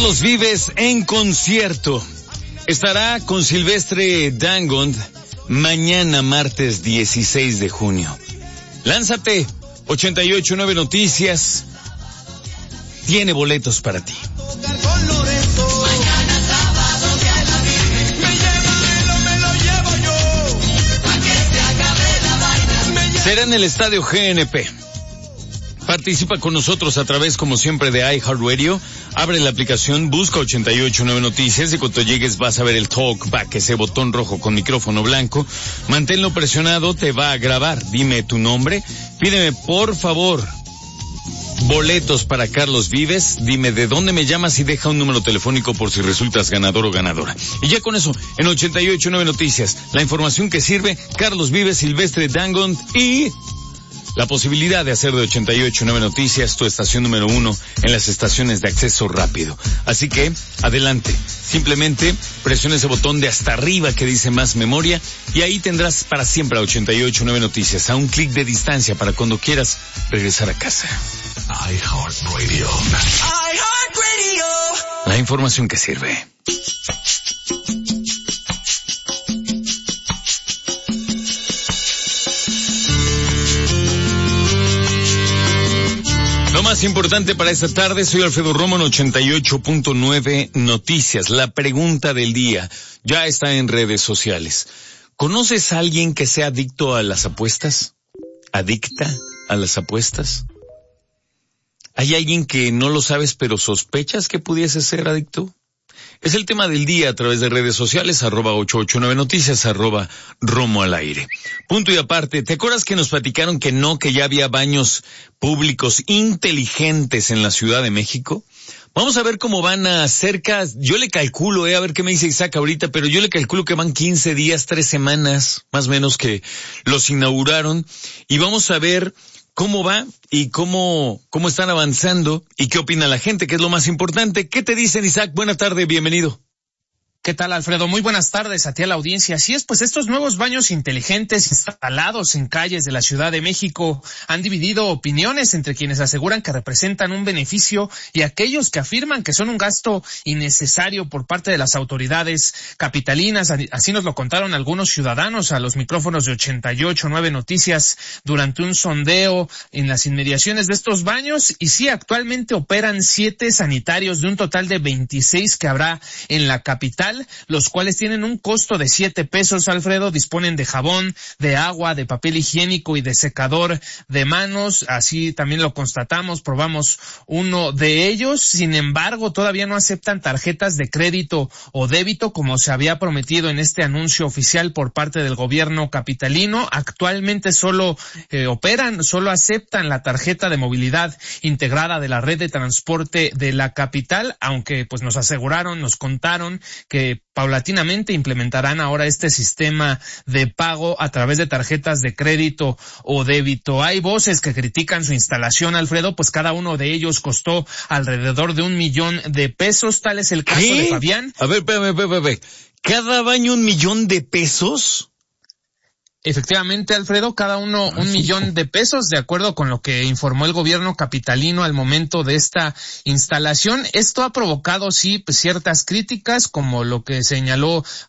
Carlos Vives en concierto. Estará con Silvestre Dangond mañana martes 16 de junio. Lánzate, 88.9 Noticias tiene boletos para ti. Será en el Estadio GNP. Participa con nosotros a través, como siempre, de iHeartRadio. Abre la aplicación, busca 88.9 Noticias y cuando llegues vas a ver el talkback, ese botón rojo con micrófono blanco. Manténlo presionado, te va a grabar. Dime tu nombre. Pídeme, por favor, boletos para Carlos Vives. Dime de dónde me llamas y deja un número telefónico por si resultas ganador o ganadora. Y ya con eso, en 88.9 Noticias, la información que sirve, Carlos Vives, Silvestre Dangond y la posibilidad de hacer de 88.9 Noticias tu estación número 1 en las estaciones de acceso rápido. Así que, adelante. Simplemente presiona ese botón de hasta arriba que dice más memoria y ahí tendrás para siempre a 88.9 Noticias, a un clic de distancia para cuando quieras regresar a casa. iHeartRadio. La información que sirve. Lo más importante para esta tarde, soy Alfredo Romo en 88.9 Noticias. La pregunta del día ya está en redes sociales. ¿Conoces a alguien que sea adicto a las apuestas? ¿Adicta a las apuestas? ¿Hay alguien que no lo sabes pero sospechas que pudiese ser adicto? Es el tema del día a través de redes sociales, @889 Noticias, @Romo al aire. Punto y aparte, ¿te acuerdas que nos platicaron que ya había baños públicos inteligentes en la Ciudad de México? Vamos a ver cómo van a cerca, yo le calculo, a ver qué me dice Isaac ahorita, pero yo le calculo que van 15 días, 3 semanas, más o menos que los inauguraron, y vamos a ver cómo va y cómo están avanzando y qué opina la gente, que es lo más importante. ¿Qué te dicen, Isaac? Buena tarde, bienvenido. ¿Qué tal, Alfredo? Muy buenas tardes a ti, a la audiencia. Así es, pues estos nuevos baños inteligentes instalados en calles de la Ciudad de México han dividido opiniones entre quienes aseguran que representan un beneficio y aquellos que afirman que son un gasto innecesario por parte de las autoridades capitalinas. Así nos lo contaron algunos ciudadanos a los micrófonos de 88.9 Noticias durante un sondeo en las inmediaciones de estos baños. Y sí, actualmente operan 7 sanitarios de un total de 26 que habrá en la capital, los cuales tienen un costo de 7 pesos, Alfredo. Disponen de jabón, de agua, de papel higiénico y de secador de manos. Así también lo constatamos, probamos uno de ellos. Sin embargo, todavía no aceptan tarjetas de crédito o débito como se había prometido en este anuncio oficial por parte del gobierno capitalino. Actualmente solo aceptan la tarjeta de movilidad integrada de la red de transporte de la capital, aunque pues nos contaron que paulatinamente implementarán ahora este sistema de pago a través de tarjetas de crédito o débito. Hay voces que critican su instalación, Alfredo, pues cada uno de ellos costó alrededor de 1 millón de pesos. Tal es el caso de Fabián. A ver, espérame. ¿Cada baño 1 millón de pesos? Efectivamente, Alfredo, cada uno 1 millón de pesos, de acuerdo con lo que informó el gobierno capitalino al momento de esta instalación. Esto ha provocado, sí, pues, ciertas críticas, como lo que señaló